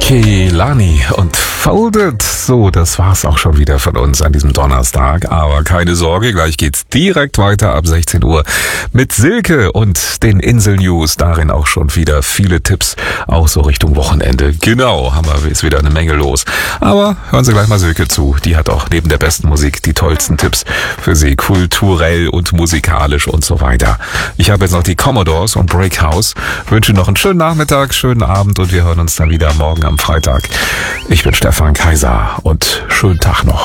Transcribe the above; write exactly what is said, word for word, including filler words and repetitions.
Kehlani und Folded. So, das war's auch schon wieder von uns an diesem Donnerstag. Aber keine Sorge, gleich geht's direkt weiter ab sechzehn Uhr mit Silke und den Insel-News. Darin auch schon wieder viele Tipps, auch so Richtung Wochenende. Genau, haben wir, ist wieder eine Menge los. Aber hören Sie gleich mal Silke zu. Die hat auch neben der besten Musik die tollsten Tipps für Sie, kulturell und musikalisch und so weiter. Ich habe jetzt noch die Commodores und Break House. Wünsche noch einen schönen Nachmittag, schönen Abend und wir hören uns dann wieder morgen am Freitag. Ich bin Stefan Kaiser und schönen Tag noch.